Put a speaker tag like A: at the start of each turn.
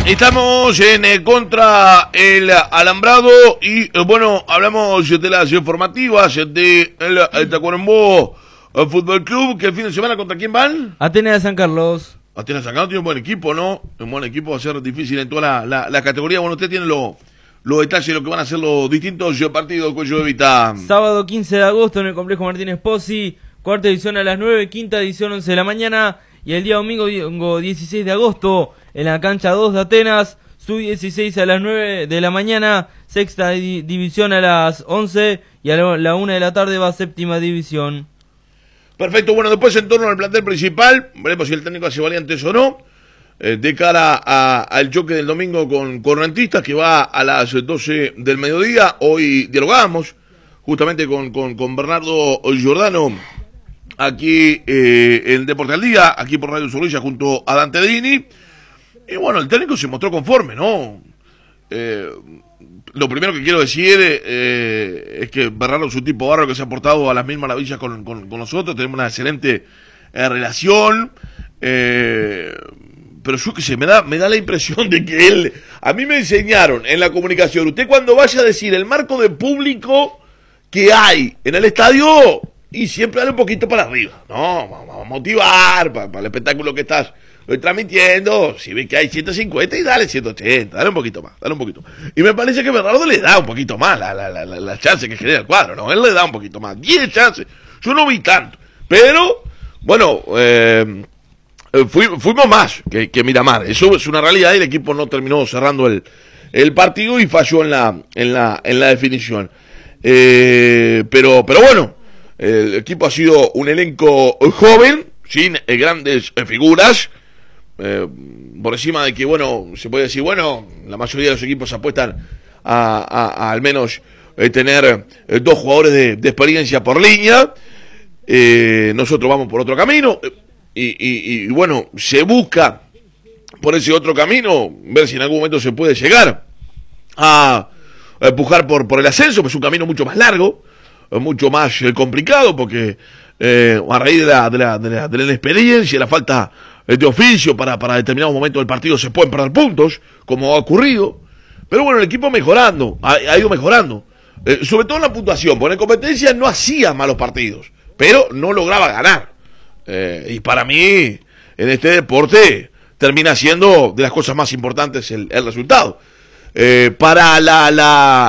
A: Estamos en contra el alambrado y bueno, hablamos de las formativas de el Tacuarembó Fútbol Club, que el fin de semana ¿contra quién van?
B: Atenas de San Carlos.
A: Atenas de San Carlos tiene un buen equipo, ¿no? Un buen equipo, va a ser difícil en toda la categoría. Bueno, usted tiene los detalles de lo que van a ser los distintos partidos Cuello de Vita.
B: Sábado 15 de agosto en el Complejo Martínez Pozzi, cuarta edición a las 9, quinta edición 11 de la mañana, y el día domingo 16 de agosto en la cancha 2 de Atenas, sub-16 a las 9 de la mañana, sexta división a las 11 y a la 1 de la tarde va a séptima división.
A: Perfecto, bueno, después en torno al plantel principal, veremos si el técnico hace variantes o no, de cara al choque del domingo con Rentistas, que va a las 12 del mediodía. Hoy dialogamos justamente con Bernardo Giordano, aquí en Deporte al Día, aquí por Radio Zorrilla, junto a Dante Dini. Y bueno, el técnico se mostró conforme, ¿no? Lo primero que quiero decir es que Bernardo es un tipo bárbaro que se ha portado a las mil maravillas con nosotros. Tenemos una excelente relación. Pero yo que sé, me da la impresión de que él... A mí me enseñaron en la comunicación, usted cuando vaya a decir el marco de público que hay en el estadio, y siempre dale un poquito para arriba, ¿no? Vamos a motivar para el espectáculo que estás transmitiendo. Si ves que hay 150 y dale 180, dale un poquito más, Y me parece que Bernardo le da un poquito más la chance que genera el cuadro, ¿no? Él le da un poquito más, 10 chances. Yo no vi tanto, pero, bueno, fuimos más que Miramar. Eso es una realidad y el equipo no terminó cerrando el partido y falló en la definición. Pero bueno, el equipo ha sido un elenco joven, sin grandes figuras, por encima de que, bueno, se puede decir, bueno, la mayoría de los equipos apuestan a al menos tener dos jugadores de experiencia por línea. Nosotros vamos por otro camino y bueno, se busca por ese otro camino ver si en algún momento se puede llegar a empujar por el ascenso, pues es un camino mucho más largo, mucho más complicado, porque a raíz de la inexperiencia, la falta de oficio para determinados momentos del partido se pueden perder puntos, como ha ocurrido. Pero bueno, el equipo ha ido mejorando, sobre todo en la puntuación, porque en competencia no hacía malos partidos, pero no lograba ganar. Y para mí, en este deporte, termina siendo de las cosas más importantes el resultado. Para